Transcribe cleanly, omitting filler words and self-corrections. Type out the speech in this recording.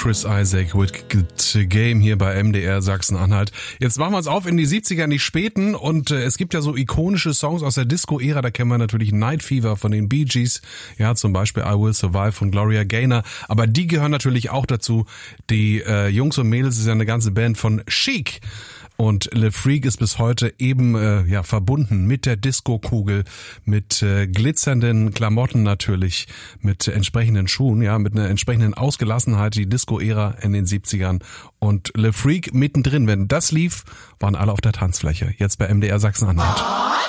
Chris Isaak, Wicked Game hier bei MDR Sachsen-Anhalt. Jetzt machen wir uns auf in die 70er, in die späten, und es gibt ja so ikonische Songs aus der Disco-Ära, da kennen wir natürlich Night Fever von den Bee Gees, ja, zum Beispiel I Will Survive von Gloria Gaynor, aber die gehören natürlich auch dazu, die Jungs und Mädels, ist ja eine ganze Band von Chic. Und Le Freak ist bis heute eben verbunden mit der Disco-Kugel, mit glitzernden Klamotten natürlich, mit entsprechenden Schuhen, ja, mit einer entsprechenden Ausgelassenheit, die Disco-Ära in den 70ern. Und Le Freak mittendrin, wenn das lief, waren alle auf der Tanzfläche. Jetzt bei MDR Sachsen-Anhalt.